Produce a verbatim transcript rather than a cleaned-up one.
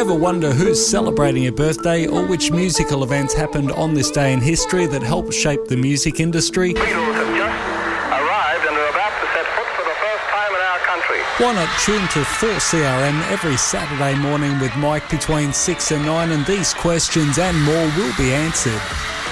Ever wonder who's celebrating a birthday or which musical events happened on this day in history that helped shape the music industry? Beatles have just arrived and are about to set foot for the first time in our country. Why not tune to four C R M every Saturday morning with Mike between six and nine, and these questions and more will be answered.